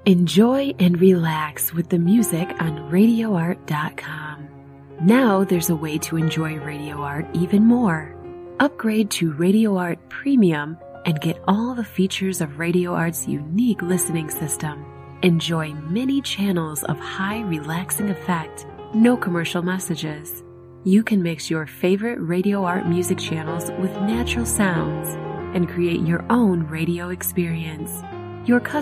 Enjoy and relax with the music on RadioArt.com. Now there's a way to enjoy Radio Art even more. Upgrade to Radio Art Premium and get all the features of Radio Art's unique listening system. Enjoy many channels of high relaxing effect, no commercial messages. You can mix your favorite Radio Art music channels with natural sounds and create your own radio experience. Your